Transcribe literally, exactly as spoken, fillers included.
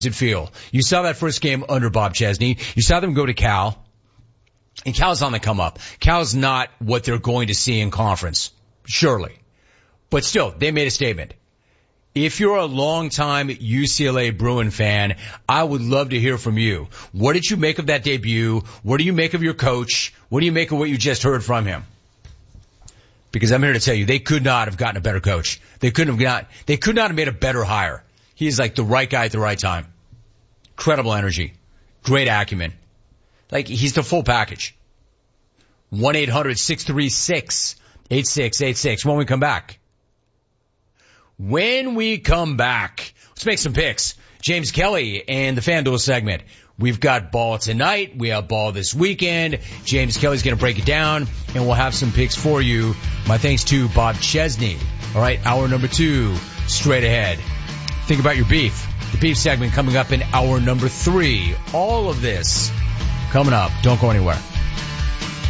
it feel? You saw that first game under Bob Chesney. You saw them go to Cal. And Cal's on the come up. Cal's not what they're going to see in conference. Surely. But still, they made a statement. If you're a longtime U C L A Bruin fan, I would love to hear from you. What did you make of that debut? What do you make of your coach? What do you make of what you just heard from him? Because I'm here to tell you, they could not have gotten a better coach. They couldn't have got, they could not have made a better hire. He is like the right guy at the right time. Incredible energy. Great acumen. Like, he's the full package. one eight hundred six three six eight six eight six. When we come back. When we come back, let's make some picks. James Kelly and the FanDuel segment. We've got ball tonight. We have ball this weekend. James Kelly's going to break it down, and we'll have some picks for you. My thanks to Bob Chesney. All right, hour number two, straight ahead. Think about your beef. The beef segment coming up in hour number three. All of this coming up. Don't go anywhere.